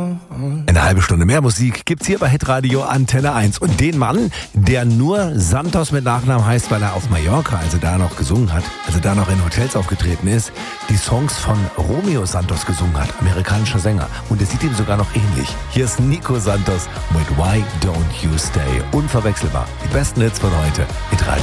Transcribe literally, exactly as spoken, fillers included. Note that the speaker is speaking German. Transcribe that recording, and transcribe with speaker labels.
Speaker 1: Eine halbe Stunde mehr Musik gibt's hier bei Hitradio Antenne eins. Und den Mann, der nur Santos mit Nachnamen heißt, weil er auf Mallorca, also da noch gesungen hat, also da noch in Hotels aufgetreten ist, die Songs von Romeo Santos gesungen hat, amerikanischer Sänger. Und er sieht ihm sogar noch ähnlich. Hier ist Nico Santos mit Why Don't You Stay. Unverwechselbar. Die besten Hits von heute. Hitradio.